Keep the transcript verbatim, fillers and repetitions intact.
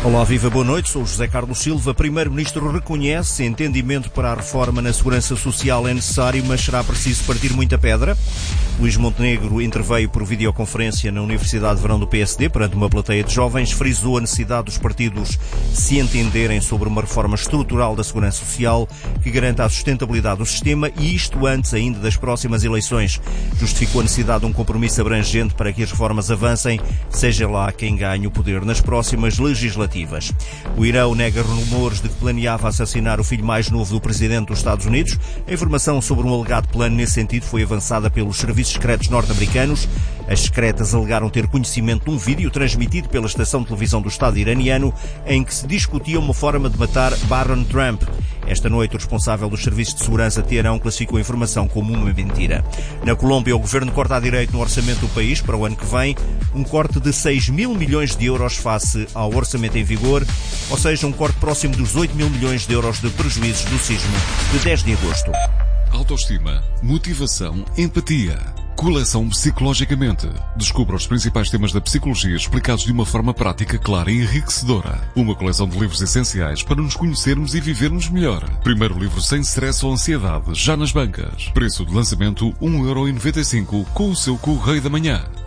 Olá, viva, boa noite. Sou José Carlos Silva. Primeiro-Ministro reconhece entendimento para a reforma na segurança social é necessário, mas será preciso partir muita pedra. Luís Montenegro interveio por videoconferência na Universidade de Verão do P S D perante uma plateia de jovens, frisou a necessidade dos partidos se entenderem sobre uma reforma estrutural da segurança social que garanta a sustentabilidade do sistema e isto antes ainda das próximas eleições. Justificou a necessidade de um compromisso abrangente para que as reformas avancem, seja lá quem ganhe o poder nas próximas legislativas. O Irão nega rumores de que planeava assassinar o filho mais novo do presidente dos Estados Unidos. A informação sobre um alegado plano nesse sentido foi avançada pelos serviços secretos norte-americanos. As secretas alegaram ter conhecimento de um vídeo transmitido pela estação de televisão do Estado iraniano em que se discutia uma forma de matar Barron Trump. Esta noite, o responsável dos serviços de segurança de Teherão classificou a informação como uma mentira. Na Colômbia, o governo corta a direito no orçamento do país para o ano que vem, um corte de seis mil milhões de euros face ao orçamento em vigor, ou seja, um corte próximo dos oito mil milhões de euros de prejuízos do sismo de dez de agosto. Autoestima, motivação, empatia. Coleção Psicologicamente. Descubra os principais temas da psicologia explicados de uma forma prática, clara e enriquecedora. Uma coleção de livros essenciais para nos conhecermos e vivermos melhor. Primeiro livro sem stress ou ansiedade, já nas bancas. Preço de lançamento um euro e noventa e cinco com o seu Correio da Manhã.